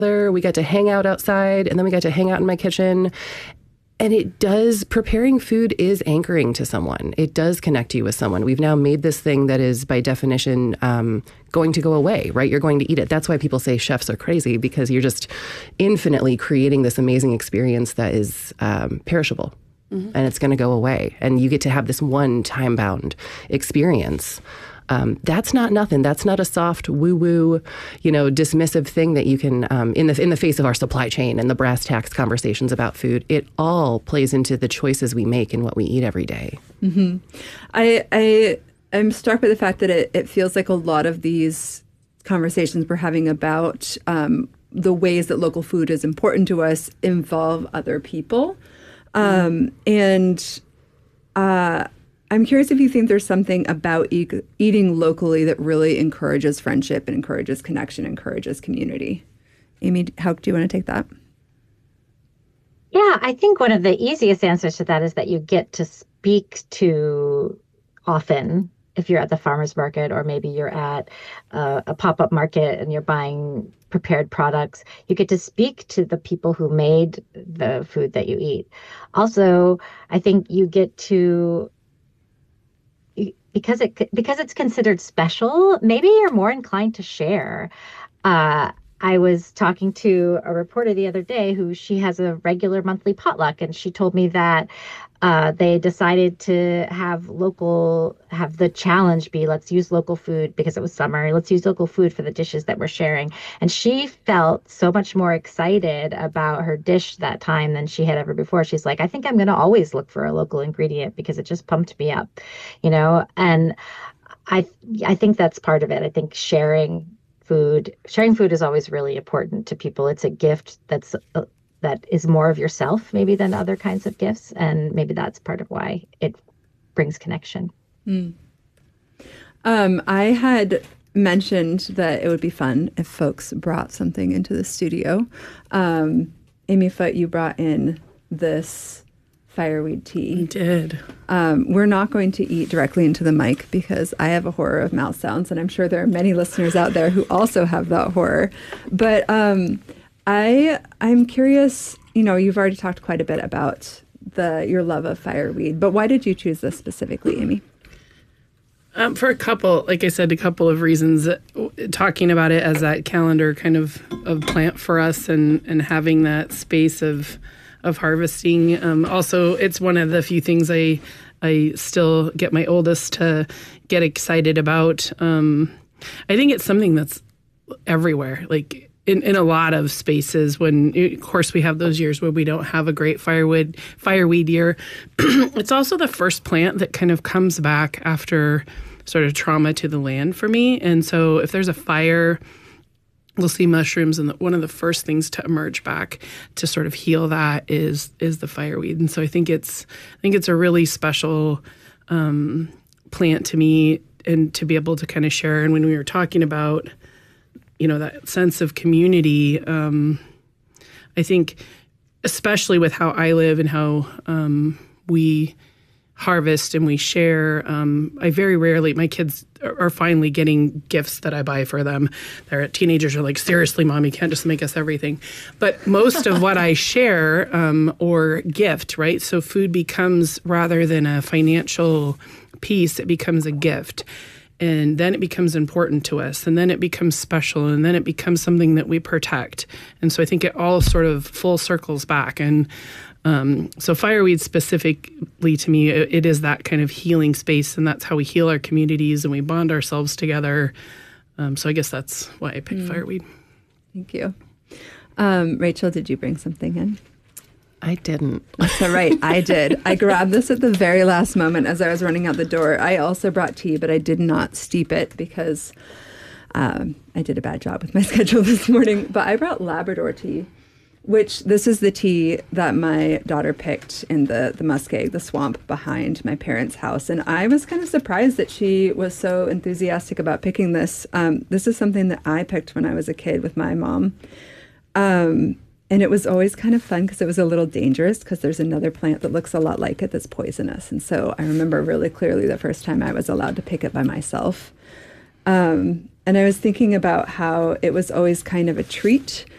We got to hang out outside, and then we got to hang out in my kitchen. And preparing food is anchoring to someone. It does connect you with someone. We've now made this thing that is, by definition, going to go away, right? You're going to eat it. That's why people say chefs are crazy, because you're just infinitely creating this amazing experience that is perishable. And it's going to go away. And you get to have this one time-bound experience. That's not nothing. That's not a soft woo-woo, dismissive thing that you can, in the face of our supply chain and the brass tacks conversations about food. It all plays into the choices we make and what we eat every day. I'm struck by the fact that it feels like a lot of these conversations we're having about the ways that local food is important to us involve other people. I'm curious if you think there's something about eating locally that really encourages friendship and encourages connection, encourages community. Amy, how do you want to take that? Yeah, I think one of the easiest answers to that is that you get to speak to often if you're at the farmer's market, or maybe you're at a pop-up market and you're buying prepared products. You get to speak to the people who made the food that you eat. Also, I think you get to, because it's considered special, maybe you're more inclined to share. I was talking to a reporter the other day she has a regular monthly potluck, and she told me that they decided to have the challenge be, let's use local food because it was summer. Let's use local food for the dishes that we're sharing. And she felt so much more excited about her dish that time than she had ever before. She's like, I think I'm going to always look for a local ingredient because it just pumped me up, and I think that's part of it. I think sharing food is always really important to people. It's a gift that is more of yourself maybe than other kinds of gifts. And maybe that's part of why it brings connection. I had mentioned that it would be fun if folks brought something into the studio. Amy Foote, you brought in this fireweed tea. I did. We're not going to eat directly into the mic because I have a horror of mouth sounds, and I'm sure there are many listeners out there who also have that horror. But I'm curious, you've already talked quite a bit about your love of fireweed, but why did you choose this specifically, Amy? For a couple of reasons. Talking about it as that calendar kind of plant for us, and having that space of harvesting. Also, it's one of the few things I still get my oldest to get excited about. I think it's something that's everywhere, like in a lot of spaces. When, of course, we have those years where we don't have a great fireweed year. It's also the first plant that kind of comes back after sort of trauma to the land for me. And so if there's a fire, we'll see mushrooms, and one of the first things to emerge back to sort of heal that is the fireweed. And so I think it's a really special plant to me, and to be able to kind of share. And when we were talking about, that sense of community, I think especially with how I live and how we harvest and we share. I very rarely, my kids are finally getting gifts that I buy for them. Their teenagers are like, seriously, Mom, you can't just make us everything. But most of what I share or gift, right? So food becomes, rather than a financial piece, it becomes a gift. And then it becomes important to us, and then it becomes special, and then it becomes something that we protect. And so I think it all sort of full circles back. And so fireweed specifically to me, it is that kind of healing space, and that's how we heal our communities and we bond ourselves together. So I guess that's why I picked fireweed. Thank you. Rachel, did you bring something in? I didn't. That's all right. I did. I grabbed this at the very last moment as I was running out the door. I also brought tea, but I did not steep it because I did a bad job with my schedule this morning. But I brought Labrador tea, which this is the tea that my daughter picked in the muskeg, the swamp behind my parents' house. And I was kind of surprised that she was so enthusiastic about picking this. This is something that I picked when I was a kid with my mom. And it was always kind of fun because it was a little dangerous because there's another plant that looks a lot like it that's poisonous. And so I remember really clearly the first time I was allowed to pick it by myself. And I was thinking about how it was always kind of a treat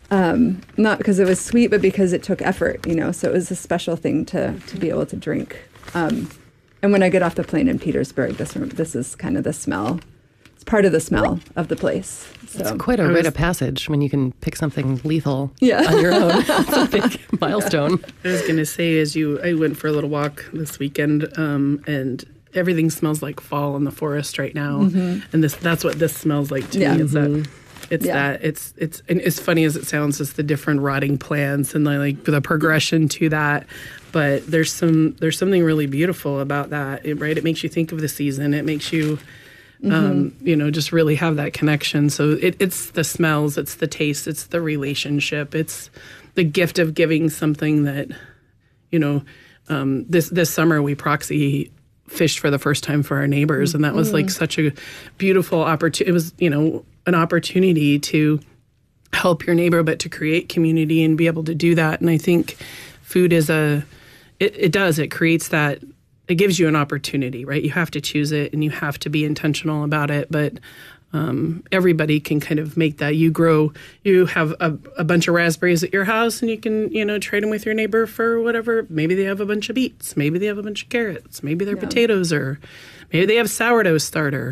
Not because it was sweet, but because it took effort, so it was a special thing to be able to drink. And when I get off the plane in Petersburg, this is kind of the smell. It's part of the smell of the place. So. It's quite a rite of passage when you can pick something lethal Yeah. on your own. It's a big milestone. I was going to say, I went for a little walk this weekend, and everything smells like fall in the forest right now, and that's what this smells like to me. Is that it's and as funny as it sounds, it's the different rotting plants and the progression to that. But there's something really beautiful about that, right? It makes you think of the season. It makes you. Just really have that connection. So it's the smells, it's the taste, it's the relationship, it's the gift of giving something that, this summer we proxy fished for the first time for our neighbors. And that was such a beautiful opportunity. It was, an opportunity to help your neighbor, but to create community and be able to do that. And I think food is it creates that. It gives you an opportunity, right? You have to choose it and you have to be intentional about it. But everybody can kind of make that. You have a bunch of raspberries at your house and you can, trade them with your neighbor for whatever. Maybe they have a bunch of beets. Maybe they have a bunch of carrots. Maybe they're potatoes, or maybe they have sourdough starter,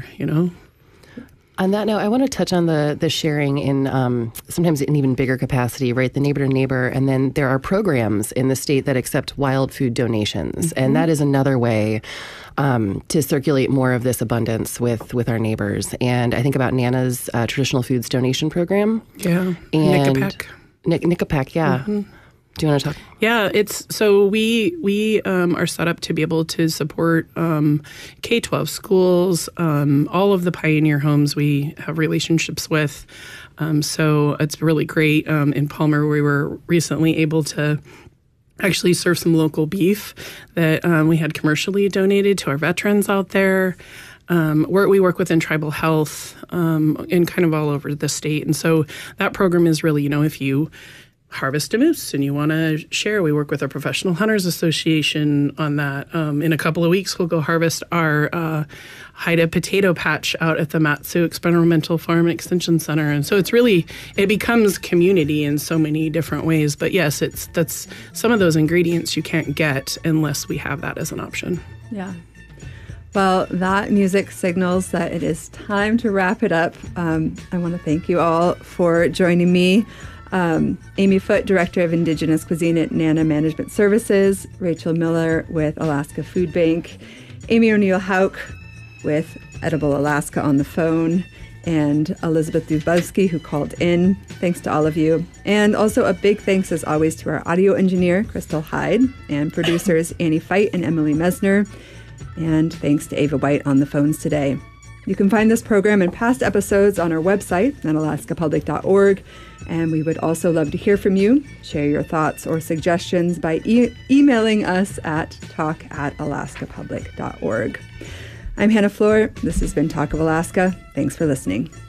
On that note, I want to touch on the sharing in sometimes in even bigger capacity, right? The neighbor to neighbor. And then there are programs in the state that accept wild food donations. And that is another way to circulate more of this abundance with our neighbors. And I think about Nana's traditional foods donation program. Yeah. And Nickapack. Nickapack, yeah. Do you want to talk? Yeah, we are set up to be able to support K-12 schools, all of the Pioneer homes we have relationships with. So it's really great. In Palmer, we were recently able to actually serve some local beef that we had commercially donated to our veterans out there. We work within tribal health in kind of all over the state. And so that program is really, if you harvest a moose and you want to share, we work with our Professional Hunters Association on that. In a couple of weeks, we'll go harvest our Haida potato patch out at the Matsu Experimental Farm Extension Center. And so it becomes community in so many different ways. But yes, that's some of those ingredients you can't get unless we have that as an option. Yeah. Well, that music signals that it is time to wrap it up. I want to thank you all for joining me. Amy Foote, Director of Indigenous Cuisine at Nana Management Services, Rachel Miller with Alaska Food Bank, Amy O'Neill Hauk with Edible Alaska on the phone, and Elizabeth Dubowski, who called in. Thanks to all of you. And also a big thanks, as always, to our audio engineer, Crystal Hyde, and producers Annie Feit and Emily Mesner. And thanks to Ava White on the phones today. You can find this program and past episodes on our website at alaskapublic.org. And we would also love to hear from you. Share your thoughts or suggestions by emailing us at talk@alaskapublic.org. I'm Hannah Floor. This has been Talk of Alaska. Thanks for listening.